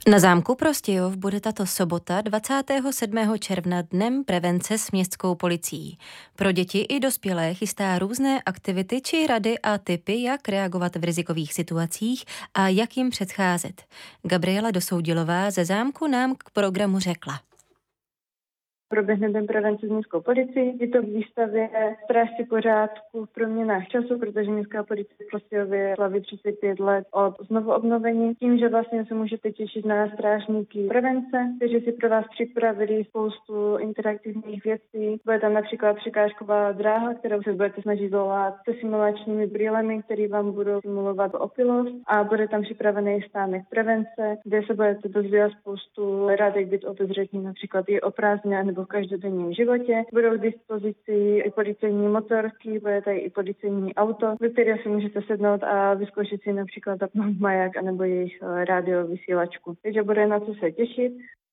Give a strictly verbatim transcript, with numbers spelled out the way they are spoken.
Na zámku Prostějov bude tato sobota dvacátého sedmého června dnem prevence s městskou policií. Pro děti i dospělé chystá různé aktivity či rady a tipy, jak reagovat v rizikových situacích a jak jim předcházet. Gabriela Dosoudilová ze zámku nám k programu řekla. Proběhne den prevence s městskou policií. Je to v výstavě Strážci pořádku v proměnách času, protože městská policie v Prostějově slaví třicet pět let od znovu obnovení. Tím, že vlastně se můžete těšit na strážníky prevence, kteří si pro vás připravili spoustu interaktivních věcí. Bude tam například překážková dráha, kterou se budete snažit dolat se simulačními brýlemi, které vám budou simulovat opilost, a bude tam připravený stánek prevence, kde se budete dozvědět spoustu rad, jak být obezřetní, například i o prázdninách v každodenním životě. Budou k dispozici i policejní motorky, bude tady i policejní auto, ve které si můžete sednout a vyzkoušet si například zapnout maják anebo jejich rádiovysílačku. Takže bude na co se těšit.